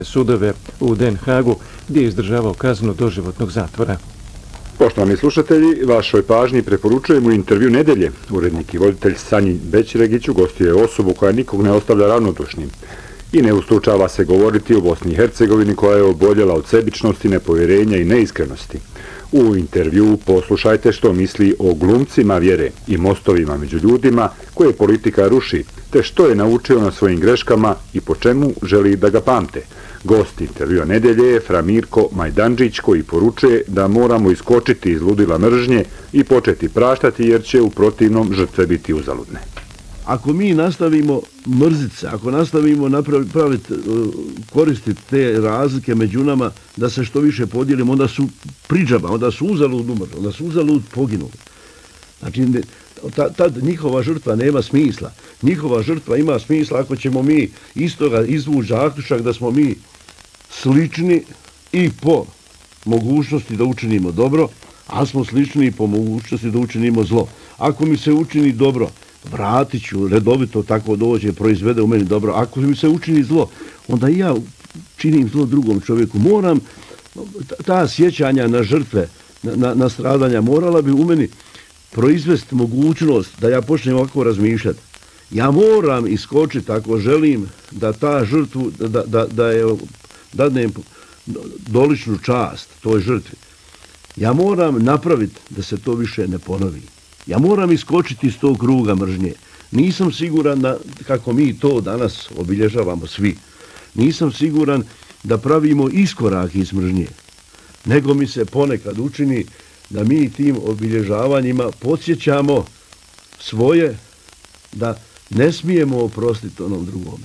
sudove u Den Haagu, gdje je izdržavao kaznu doživotnog zatvora. Poštovani slušatelji, vašoj pažnji preporučujemo intervju nedelje. Urednik i voditelj Sanjin Bećiregić ugostio je osobu koja nikog ne ostavlja ravnodušnim i ne ustručava se govoriti o Bosni i Hercegovini koja je oboljela od sebičnosti, nepovjerenja i neiskrenosti. U intervju poslušajte što misli o glumcima vjere i mostovima među ljudima koje politika ruši, te što je naučio na svojim greškama i po čemu želi da ga pamte. Gost intervjua nedelje je Fra Mirko Majdanđić, koji poručuje da moramo iskočiti iz ludila mržnje i početi praštati jer će u protivnom žrtve biti uzaludne. Ako mi nastavimo mrziti se, ako nastavimo koristiti te razlike među nama da se što više podijelimo, onda su priđaba, onda su uzalud umrli, onda su uzalud poginuli. Znači, tad njihova žrtva nema smisla. Njihova žrtva ima smisla ako ćemo mi iz toga izvući zaključak da smo mi slični i po mogućnosti da učinimo dobro, a smo slični i po mogućnosti da učinimo zlo. Ako mi se učini dobro, vratit ću, redovito tako dođe, proizvede u meni dobro. Ako mi se učini zlo, onda i ja činim zlo drugom čovjeku. Moram, ta sjećanja na žrtve, na stradanja, morala bi u meni proizvesti mogućnost da ja počnem ovako razmišljati. Ja moram iskočiti ako želim da ta žrtvu, da je dadnem doličnu čast toj žrtvi. Ja moram napraviti da se to više ne ponovi. Ja moram iskočiti iz tog kruga mržnje. Nisam siguran da, kako mi to danas obilježavamo svi, nisam siguran da pravimo iskorak iz mržnje. Nego mi se ponekad učini da mi tim obilježavanjima podsjećamo svoje da ne smijemo oprostiti onom drugome.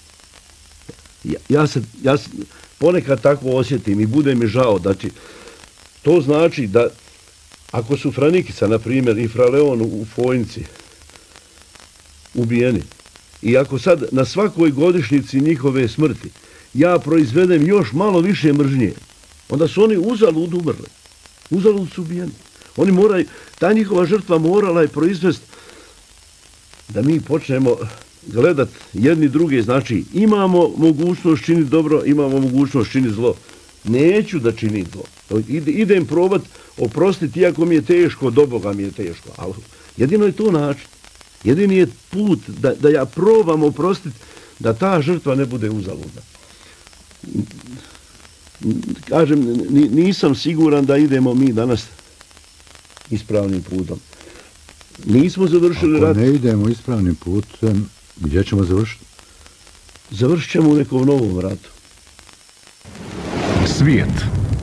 Ja se ponekad tako osjetim i bude mi žao. Znači, to znači da ako su Fra Nikica, na primjer, i Fra Leon u Fojnici ubijeni, i ako sad na svakoj godišnjici njihove smrti ja proizvedem još malo više mržnje, onda su oni uzalud umrli. Uzalud su ubijeni. Oni moraju, ta njihova žrtva morala je proizvesti da mi počnemo gledati jedni druge. Znači, imamo mogućnost činiti dobro, imamo mogućnost činiti zlo. Neću da činim zlo. Idem probat oprostiti, iako mi je teško, do Boga mi je teško. Ali jedino je to način. Jedini je put da ja probam oprostiti, da ta žrtva ne bude uzaludna. Kažem, nisam siguran da idemo mi danas ispravnim putom. Nismo završili rat. Ako ne idemo ispravnim putem, gdje ćemo završiti? Završit ćemo u nekom novom ratu. Svijet.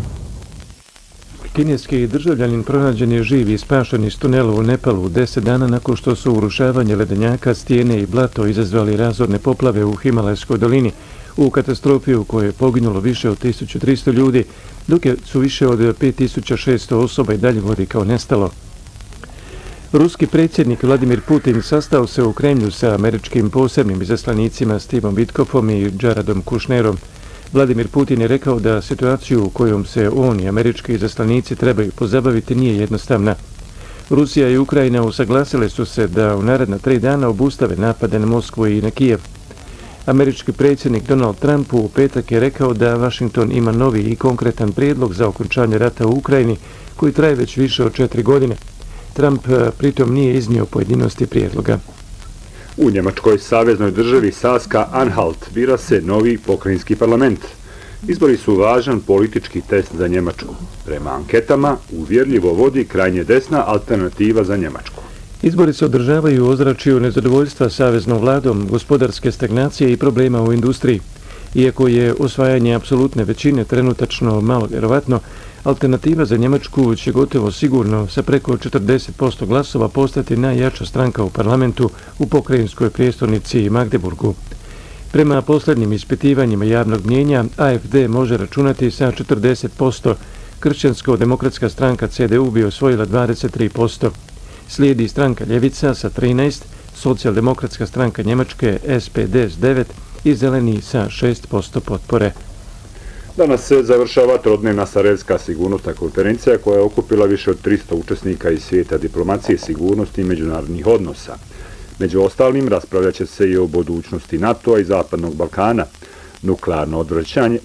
Kineski državljanin pronađen je živ i spašen iz tunela u Nepalu 10 dana nakon što su urušavanje ledenjaka, stijene i blato izazvali razorne poplave u Himalajskoj dolini, u katastrofi u kojoj je poginulo više od 1300 ljudi, dok su više od 5600 osoba i dalje vodi kao nestalo. Ruski predsjednik Vladimir Putin sastao se u Kremlju sa američkim posebnim izaslanicima Stevom Witkofom i Jaredom Kushnerom. Vladimir Putin je rekao da situaciju u kojom se on i američki izaslanici trebaju pozabaviti nije jednostavna. Rusija i Ukrajina usaglasile su se da u naredna 3 dana obustave napade na Moskvu i na Kijev. Američki predsjednik Donald Trump u petak je rekao da Washington ima novi i konkretan prijedlog za okončanje rata u Ukrajini koji traje već više od 4 godine. Trump pritom nije iznio pojedinosti prijedloga. U Njemačkoj saveznoj državi Saska-Anhalt bira se novi pokrajinski parlament. Izbori su važan politički test za Njemačku. Prema anketama uvjerljivo vodi krajnje desna alternativa za Njemačku. Izbori se održavaju u ozračju nezadovoljstva saveznom vladom, gospodarske stagnacije i problema u industriji. Iako je osvajanje apsolutne većine trenutačno malo vjerovatno, alternativa za Njemačku će gotovo sigurno sa preko 40% glasova postati najjača stranka u parlamentu u pokrajinskoj prijestolnici Magdeburgu. Prema posljednjim ispitivanjima javnog mnijenja, AfD može računati sa 40%, kršćansko-demokratska stranka CDU bi osvojila 23%. Slijedi stranka Ljevica sa 13%, socijaldemokratska stranka Njemačke SPD s 9% i zeleni sa 6% potpore. Danas se završava trodnevna Sarajevska sigurnosna konferencija koja je okupila više od 300 učesnika iz svijeta diplomacije, sigurnosti i međunarodnih odnosa. Među ostalim raspravljat će se i o budućnosti NATO-a i Zapadnog Balkana, nuklearno